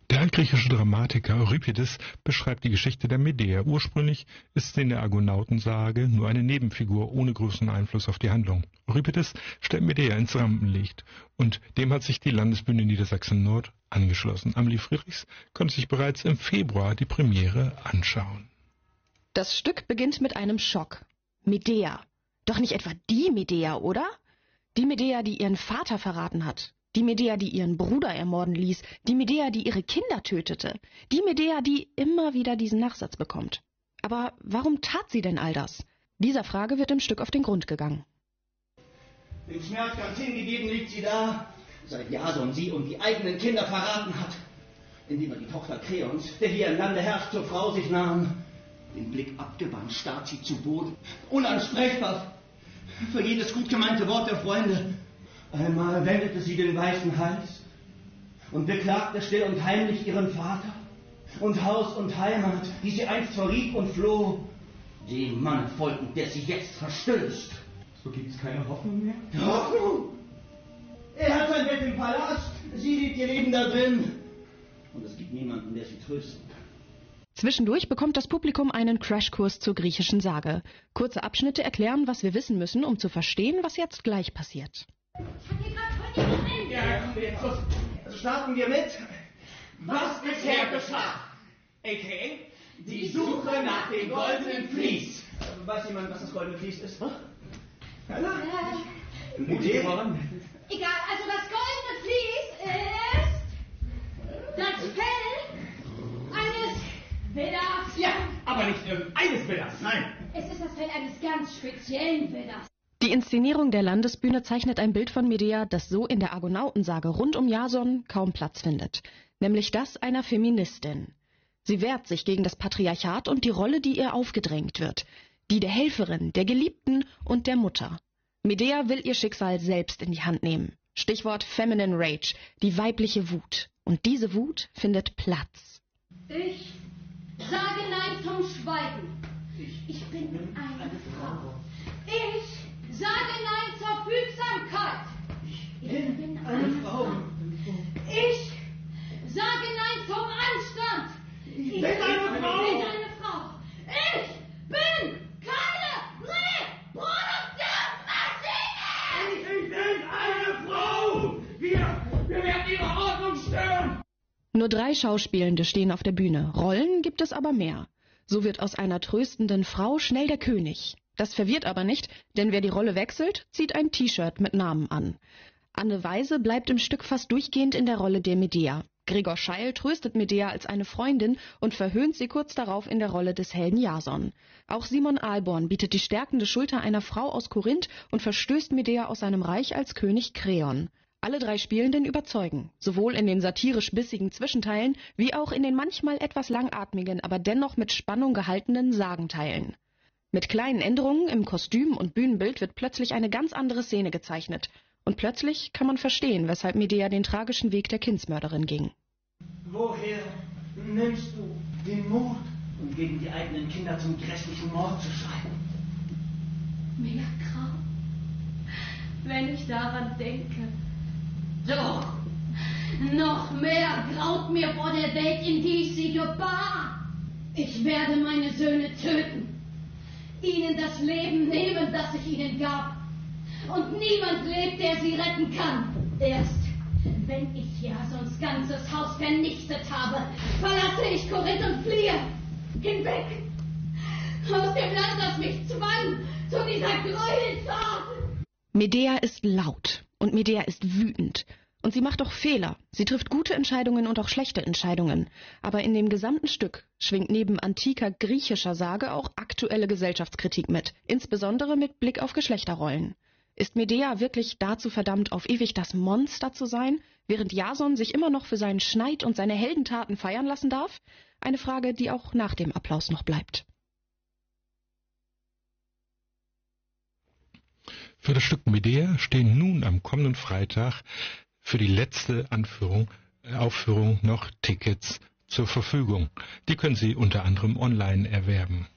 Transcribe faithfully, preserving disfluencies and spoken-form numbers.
Der altgriechische Dramatiker Euripides beschreibt die Geschichte der Medea. Ursprünglich ist sie in der Argonautensage nur eine Nebenfigur ohne großen Einfluss auf die Handlung. Euripides stellt Medea ins Rampenlicht und dem hat sich die Landesbühne Niedersachsen-Nord angeschlossen. Amelie Friedrichs konnte sich bereits im Februar die Premiere anschauen. Das Stück beginnt mit einem Schock. Medea. Doch nicht etwa die Medea, oder? Die Medea, die ihren Vater verraten hat. Die Medea, die ihren Bruder ermorden ließ. Die Medea, die ihre Kinder tötete. Die Medea, die immer wieder diesen Nachsatz bekommt. Aber warum tat sie denn all das? Dieser Frage wird im Stück auf den Grund gegangen. Dem Schmerz ganz hingegeben liegt sie da, seit Jason sie und die eigenen Kinder verraten hat. Indem er die Tochter Kreons, der hier im Lande herrscht, zur Frau sich nahm. Den Blick abgewandt starrt sie zu Boden, unansprechbar für jedes gut gemeinte Wort der Freunde. Einmal wendete sie den weißen Hals und beklagte still und heimlich ihren Vater und Haus und Heimat, die sie einst verriet und floh, dem Mann folgend, der sie jetzt verstößt. So gibt's keine Hoffnung mehr? Hoffnung? Er hat sein Bett im Palast, sie liebt ihr Leben da drin und es gibt niemanden, der sie trösten kann. Zwischendurch bekommt das Publikum einen Crashkurs zur griechischen Sage. Kurze Abschnitte erklären, was wir wissen müssen, um zu verstehen, was jetzt gleich passiert. Ja, kommen wir jetzt los. Also starten wir mit, was bisher geschah. A K A die Suche nach dem goldenen Vlies. Äh, weiß jemand, was das goldene Vlies ist? Hm? Keiner? Äh, Mutig voran. Egal, also das goldene Vlies ist das Fell eines Widders. Ja, aber nicht irgendeines Widders, nein. Es ist das Fell eines ganz speziellen Widders. Die Inszenierung der Landesbühne zeichnet ein Bild von Medea, das so in der Argonautensage rund um Jason kaum Platz findet. Nämlich das einer Feministin. Sie wehrt sich gegen das Patriarchat und die Rolle, die ihr aufgedrängt wird. Die der Helferin, der Geliebten und der Mutter. Medea will ihr Schicksal selbst in die Hand nehmen. Stichwort Feminine Rage, die weibliche Wut. Und diese Wut findet Platz. Ich sage Nein zum Schweigen. Ich bin eine Frau. Ich sage Nein zur Fügsamkeit. Ich bin eine Frau. Ich sage Nein zum Anstand. Ich bin eine Frau. Ich bin eine Frau. Ich bin keine Reproduktionsmaschine. Ich bin eine Frau. Wir, wir werden ihre Ordnung stören. Nur drei Schauspielende stehen auf der Bühne. Rollen gibt es aber mehr. So wird aus einer tröstenden Frau schnell der König. Das verwirrt aber nicht, denn wer die Rolle wechselt, zieht ein T-Shirt mit Namen an. Anne Weise bleibt im Stück fast durchgehend in der Rolle der Medea. Gregor Scheil tröstet Medea als eine Freundin und verhöhnt sie kurz darauf in der Rolle des Helden Jason. Auch Simon Alborn bietet die stärkende Schulter einer Frau aus Korinth und verstößt Medea aus seinem Reich als König Kreon. Alle drei Spielenden überzeugen, sowohl in den satirisch bissigen Zwischenteilen wie auch in den manchmal etwas langatmigen, aber dennoch mit Spannung gehaltenen Sagenteilen. Mit kleinen Änderungen im Kostüm und Bühnenbild wird plötzlich eine ganz andere Szene gezeichnet. Und plötzlich kann man verstehen, weshalb Medea den tragischen Weg der Kindsmörderin ging. Woher nimmst du den Mut, um gegen die eigenen Kinder zum grässlichen Mord zu schreiten? Mehr Grauen, wenn ich daran denke. Doch, noch mehr graut mir vor der Welt, in die ich sie gebar. Ich werde meine Söhne töten, ihnen das Leben nehmen, das ich ihnen gab. Und niemand lebt, der sie retten kann. Erst wenn ich Jasons ganzes Haus vernichtet habe, verlasse ich Korinth und fliehe hinweg aus dem Land, das mich zwang zu dieser Gräueltat. Medea ist laut und Medea ist wütend. Und sie macht auch Fehler. Sie trifft gute Entscheidungen und auch schlechte Entscheidungen. Aber in dem gesamten Stück schwingt neben antiker griechischer Sage auch aktuelle Gesellschaftskritik mit, insbesondere mit Blick auf Geschlechterrollen. Ist Medea wirklich dazu verdammt, auf ewig das Monster zu sein, während Jason sich immer noch für seinen Schneid und seine Heldentaten feiern lassen darf? Eine Frage, die auch nach dem Applaus noch bleibt. Für das Stück Medea stehen nun am kommenden Freitag für die letzte Anführung, äh, Aufführung noch Tickets zur Verfügung. Die können Sie unter anderem online erwerben.